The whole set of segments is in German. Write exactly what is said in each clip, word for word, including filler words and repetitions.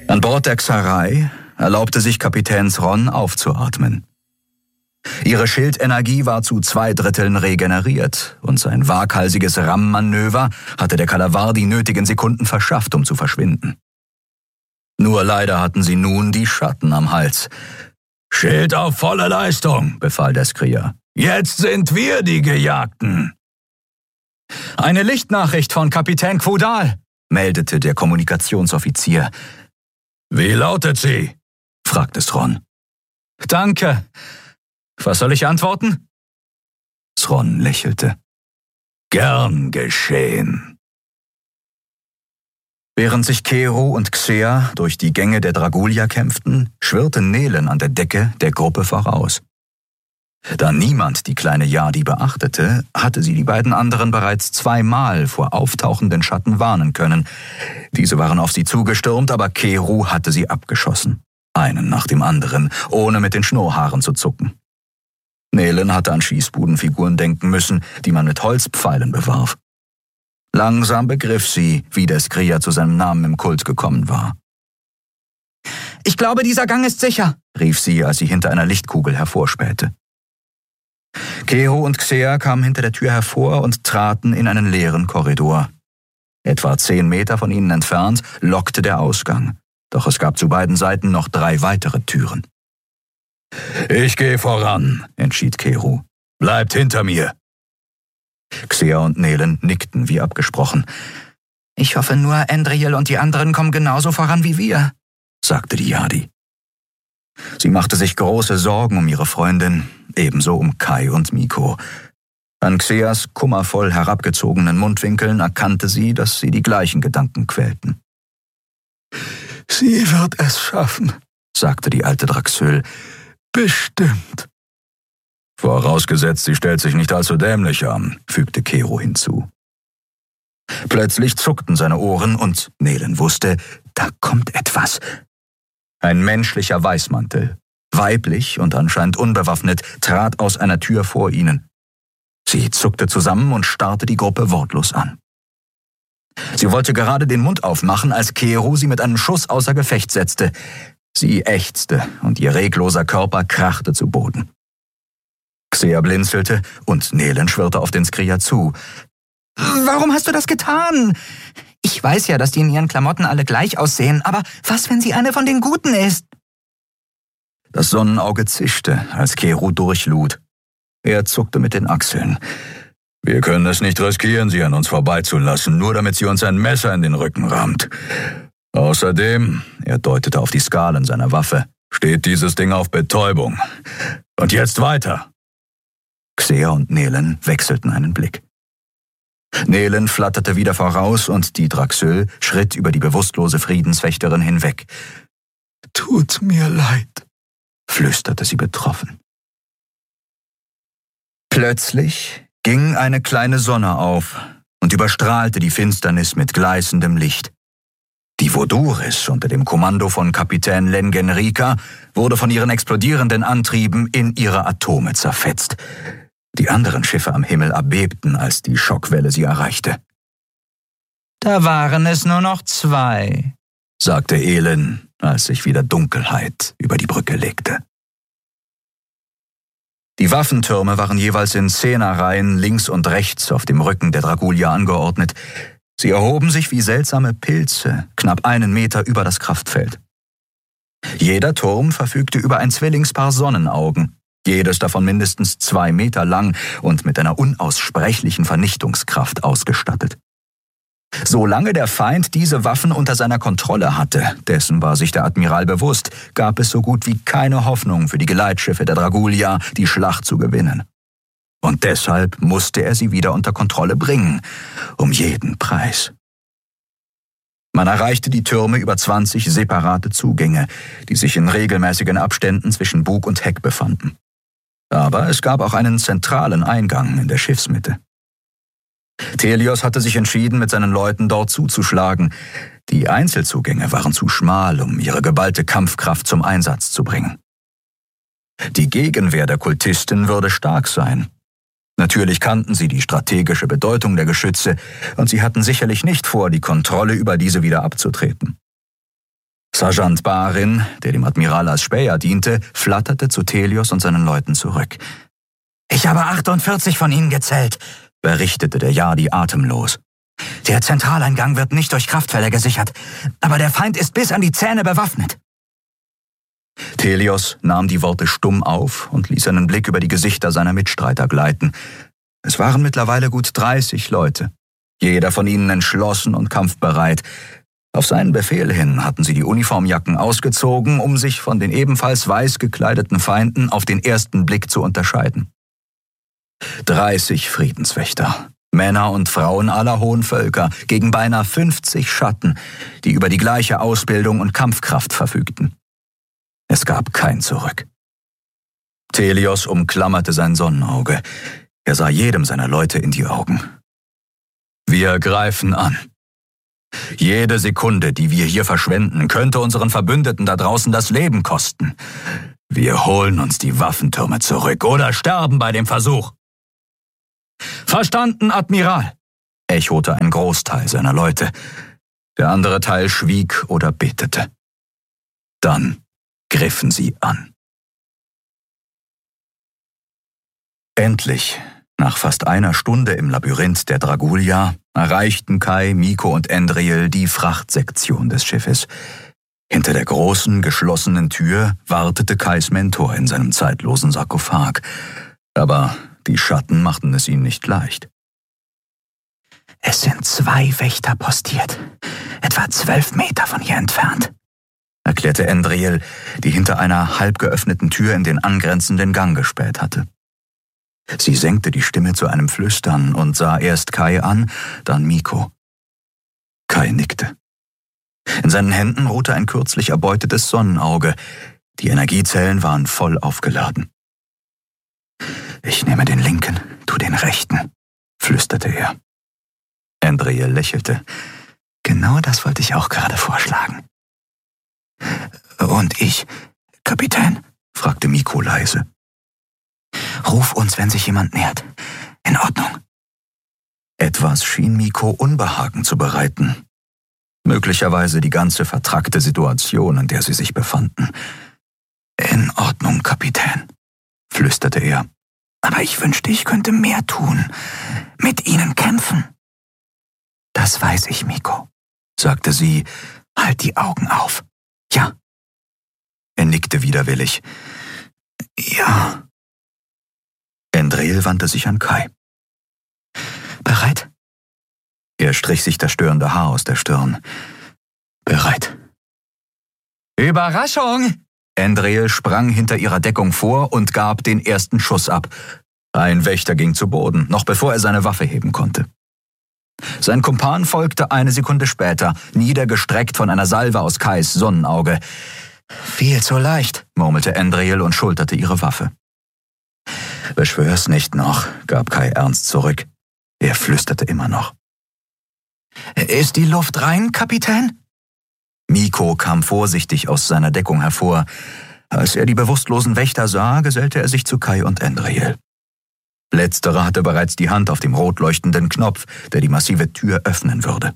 An Bord der Xarai erlaubte sich Kapitän Thron aufzuatmen. Ihre Schildenergie war zu zwei Dritteln regeneriert und sein waghalsiges Rammmanöver hatte der Kalavar die nötigen Sekunden verschafft, um zu verschwinden. Nur leider hatten sie nun die Schatten am Hals. »Schild auf volle Leistung«, befahl der Skrier. »Jetzt sind wir die Gejagten!« »Eine Lichtnachricht von Kapitän Quodal«, meldete der Kommunikationsoffizier. »Wie lautet sie?« fragte Thron. »Danke. Was soll ich antworten?« Thron lächelte. »Gern geschehen.« Während sich Kero und Xea durch die Gänge der Dragulia kämpften, schwirrte Nelen an der Decke der Gruppe voraus. Da niemand die kleine Yadi beachtete, hatte sie die beiden anderen bereits zweimal vor auftauchenden Schatten warnen können. Diese waren auf sie zugestürmt, aber Kero hatte sie abgeschossen. Einen nach dem anderen, ohne mit den Schnurrhaaren zu zucken. Nelen hatte an Schießbudenfiguren denken müssen, die man mit Holzpfeilen bewarf. Langsam begriff sie, wie der Skrier zu seinem Namen im Kult gekommen war. »Ich glaube, dieser Gang ist sicher«, rief sie, als sie hinter einer Lichtkugel hervorspähte. Kero und Xea kamen hinter der Tür hervor und traten in einen leeren Korridor. Etwa zehn Meter von ihnen entfernt lockte der Ausgang, doch es gab zu beiden Seiten noch drei weitere Türen. »Ich gehe voran«, entschied Kero. »Bleibt hinter mir.« Xea und Nelen nickten wie abgesprochen. »Ich hoffe nur, Endriel und die anderen kommen genauso voran wie wir«, sagte die Yadi. Sie machte sich große Sorgen um ihre Freundin, ebenso um Kai und Miko. An Xeas kummervoll herabgezogenen Mundwinkeln erkannte sie, dass sie die gleichen Gedanken quälten. »Sie wird es schaffen«, sagte die alte Draxül. »Bestimmt.« »Vorausgesetzt, sie stellt sich nicht allzu dämlich an«, fügte Kero hinzu. Plötzlich zuckten seine Ohren und Nelen wusste, da kommt etwas. Ein menschlicher Weißmantel, weiblich und anscheinend unbewaffnet, trat aus einer Tür vor ihnen. Sie zuckte zusammen und starrte die Gruppe wortlos an. Sie wollte gerade den Mund aufmachen, als Kero sie mit einem Schuss außer Gefecht setzte. Sie ächzte und ihr regloser Körper krachte zu Boden. Xea blinzelte und Nelen schwirrte auf den Skrier zu. »Warum hast du das getan? Ich weiß ja, dass die in ihren Klamotten alle gleich aussehen, aber was, wenn sie eine von den Guten ist?« Das Sonnenauge zischte, als Kero durchlud. Er zuckte mit den Achseln. »Wir können es nicht riskieren, sie an uns vorbeizulassen, nur damit sie uns ein Messer in den Rücken rammt. Außerdem«, er deutete auf die Skalen seiner Waffe, »steht dieses Ding auf Betäubung. Und jetzt weiter!« Xea und Nelen wechselten einen Blick. Nelen flatterte wieder voraus und die Draxül schritt über die bewusstlose Friedenswächterin hinweg. »Tut mir leid«, flüsterte sie betroffen. Plötzlich ging eine kleine Sonne auf und überstrahlte die Finsternis mit gleißendem Licht. Die Voduris unter dem Kommando von Kapitän Lengen Rika wurde von ihren explodierenden Antrieben in ihre Atome zerfetzt. Die anderen Schiffe am Himmel erbebten, als die Schockwelle sie erreichte. »Da waren es nur noch zwei«, sagte Elin, als sich wieder Dunkelheit über die Brücke legte. Die Waffentürme waren jeweils in Zehnerreihen links und rechts auf dem Rücken der Dragulia angeordnet. Sie erhoben sich wie seltsame Pilze, knapp einen Meter über das Kraftfeld. Jeder Turm verfügte über ein Zwillingspaar Sonnenaugen, jedes davon mindestens zwei Meter lang und mit einer unaussprechlichen Vernichtungskraft ausgestattet. Solange der Feind diese Waffen unter seiner Kontrolle hatte, dessen war sich der Admiral bewusst, gab es so gut wie keine Hoffnung für die Geleitschiffe der Dragulia, die Schlacht zu gewinnen. Und deshalb musste er sie wieder unter Kontrolle bringen, um jeden Preis. Man erreichte die Türme über zwanzig separate Zugänge, die sich in regelmäßigen Abständen zwischen Bug und Heck befanden. Aber es gab auch einen zentralen Eingang in der Schiffsmitte. Thelios hatte sich entschieden, mit seinen Leuten dort zuzuschlagen. Die Einzelzugänge waren zu schmal, um ihre geballte Kampfkraft zum Einsatz zu bringen. Die Gegenwehr der Kultisten würde stark sein. Natürlich kannten sie die strategische Bedeutung der Geschütze und sie hatten sicherlich nicht vor, die Kontrolle über diese wieder abzutreten. Sergeant Barin, der dem Admiral als Späher diente, flatterte zu Thelios und seinen Leuten zurück. »Ich habe achtundvierzig von ihnen gezählt«, berichtete der Yardi atemlos. »Der Zentraleingang wird nicht durch Kraftfelder gesichert, aber der Feind ist bis an die Zähne bewaffnet.« Thelios nahm die Worte stumm auf und ließ einen Blick über die Gesichter seiner Mitstreiter gleiten. Es waren mittlerweile gut dreißig Leute, jeder von ihnen entschlossen und kampfbereit. Auf seinen Befehl hin hatten sie die Uniformjacken ausgezogen, um sich von den ebenfalls weiß gekleideten Feinden auf den ersten Blick zu unterscheiden. Dreißig Friedenswächter, Männer und Frauen aller hohen Völker, gegen beinahe fünfzig Schatten, die über die gleiche Ausbildung und Kampfkraft verfügten. Es gab kein Zurück. Thelios umklammerte sein Sonnenauge. Er sah jedem seiner Leute in die Augen. »Wir greifen an. Jede Sekunde, die wir hier verschwenden, könnte unseren Verbündeten da draußen das Leben kosten. Wir holen uns die Waffentürme zurück oder sterben bei dem Versuch.« »Verstanden, Admiral«, echote ein Großteil seiner Leute. Der andere Teil schwieg oder betete. Dann griffen sie an. Endlich, nach fast einer Stunde im Labyrinth der Dragulia, erreichten Kai, Miko und Endriel die Frachtsektion des Schiffes. Hinter der großen, geschlossenen Tür wartete Kais Mentor in seinem zeitlosen Sarkophag. Aber die Schatten machten es ihm nicht leicht. »Es sind zwei Wächter postiert, etwa zwölf Meter von hier entfernt«, erklärte Endriel, die hinter einer halb geöffneten Tür in den angrenzenden Gang gespäht hatte. Sie senkte die Stimme zu einem Flüstern und sah erst Kai an, dann Miko. Kai nickte. In seinen Händen ruhte ein kürzlich erbeutetes Sonnenauge. Die Energiezellen waren voll aufgeladen. »Ich nehme den linken, du den rechten«, flüsterte er. Endriel lächelte. »Genau das wollte ich auch gerade vorschlagen.« »Und ich, Kapitän?« fragte Miko leise. »Ruf uns, wenn sich jemand nähert. In Ordnung.« Etwas schien Miko Unbehagen zu bereiten. Möglicherweise die ganze vertrackte Situation, in der sie sich befanden. »In Ordnung, Kapitän«, flüsterte er. »Aber ich wünschte, ich könnte mehr tun. Mit ihnen kämpfen.« »Das weiß ich, Miko«, sagte sie. »Halt die Augen auf.« »Ja.« Er nickte widerwillig. »Ja.« Endriel wandte sich an Kai. »Bereit?« Er strich sich das störende Haar aus der Stirn. »Bereit.« »Überraschung!« Endriel sprang hinter ihrer Deckung vor und gab den ersten Schuss ab. Ein Wächter ging zu Boden, noch bevor er seine Waffe heben konnte. Sein Kumpan folgte eine Sekunde später, niedergestreckt von einer Salve aus Kais Sonnenauge. »Viel zu leicht«, murmelte Endriel und schulterte ihre Waffe. »Beschwör's nicht noch«, gab Kai ernst zurück. Er flüsterte immer noch. »Ist die Luft rein, Kapitän?« Miko kam vorsichtig aus seiner Deckung hervor. Als er die bewusstlosen Wächter sah, gesellte er sich zu Kai und Endriel. Letzterer hatte bereits die Hand auf dem rot leuchtenden Knopf, der die massive Tür öffnen würde.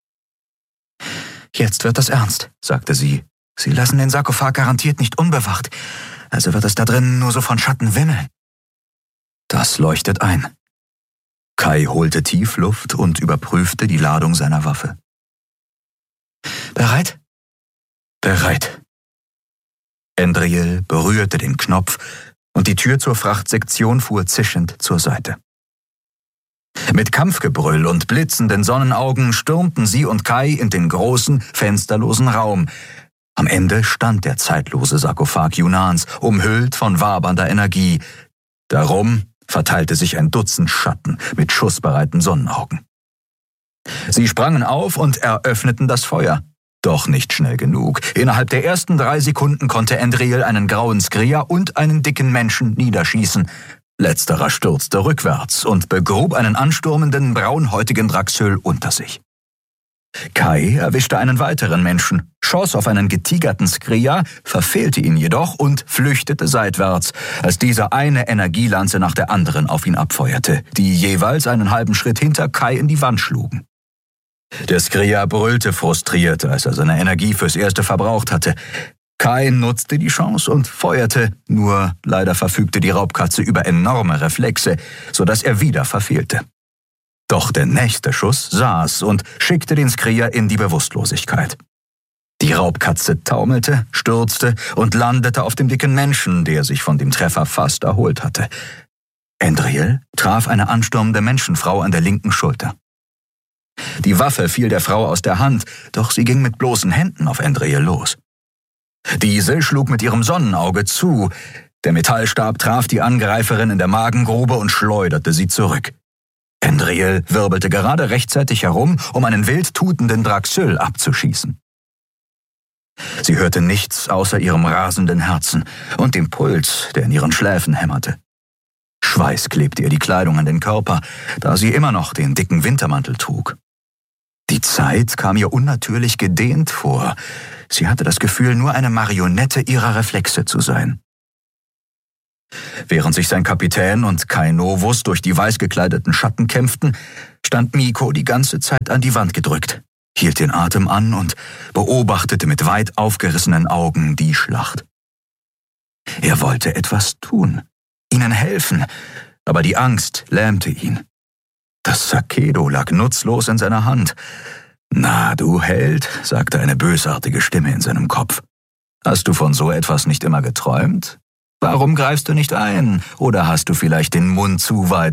»Jetzt wird es ernst«, sagte sie. »Sie lassen den Sarkophag garantiert nicht unbewacht, also wird es da drinnen nur so von Schatten wimmeln.« Das leuchtet ein. Kai holte tief Luft und überprüfte die Ladung seiner Waffe. »Bereit?« »Bereit.« Endriel berührte den Knopf und die Tür zur Frachtsektion fuhr zischend zur Seite. Mit Kampfgebrüll und blitzenden Sonnenaugen stürmten sie und Kai in den großen, fensterlosen Raum. Am Ende stand der zeitlose Sarkophag Yunans, umhüllt von wabernder Energie. Darum verteilte sich ein Dutzend Schatten mit schussbereiten Sonnenaugen. Sie sprangen auf und eröffneten das Feuer. Doch nicht schnell genug. Innerhalb der ersten drei Sekunden konnte Endriel einen grauen Skria und einen dicken Menschen niederschießen. Letzterer stürzte rückwärts und begrub einen ansturmenden, braunhäutigen Draxöl unter sich. Kai erwischte einen weiteren Menschen, schoss auf einen getigerten Skria, verfehlte ihn jedoch und flüchtete seitwärts, als dieser eine Energielanze nach der anderen auf ihn abfeuerte, die jeweils einen halben Schritt hinter Kai in die Wand schlugen. Der Skria brüllte frustriert, als er seine Energie fürs Erste verbraucht hatte. Kai nutzte die Chance und feuerte, nur leider verfügte die Raubkatze über enorme Reflexe, sodass er wieder verfehlte. Doch der nächste Schuss saß und schickte den Skria in die Bewusstlosigkeit. Die Raubkatze taumelte, stürzte und landete auf dem dicken Menschen, der sich von dem Treffer fast erholt hatte. Endriel traf eine anstürmende Menschenfrau an der linken Schulter. Die Waffe fiel der Frau aus der Hand, doch sie ging mit bloßen Händen auf Endriel los. Diese schlug mit ihrem Sonnenauge zu. Der Metallstab traf die Angreiferin in der Magengrube und schleuderte sie zurück. Endriel wirbelte gerade rechtzeitig herum, um einen wild tutenden Draxyl abzuschießen. Sie hörte nichts außer ihrem rasenden Herzen und dem Puls, der in ihren Schläfen hämmerte. Schweiß klebte ihr die Kleidung an den Körper, da sie immer noch den dicken Wintermantel trug. Die Zeit kam ihr unnatürlich gedehnt vor. Sie hatte das Gefühl, nur eine Marionette ihrer Reflexe zu sein. Während sich sein Kapitän und Kai Novus durch die weiß gekleideten Schatten kämpften, stand Mikko die ganze Zeit an die Wand gedrückt, hielt den Atem an und beobachtete mit weit aufgerissenen Augen die Schlacht. Er wollte etwas tun, ihnen helfen, aber die Angst lähmte ihn. Das Sakedo lag nutzlos in seiner Hand. »Na, du Held«, sagte eine bösartige Stimme in seinem Kopf. »Hast du von so etwas nicht immer geträumt? Warum greifst du nicht ein? Oder hast du vielleicht den Mund zu weit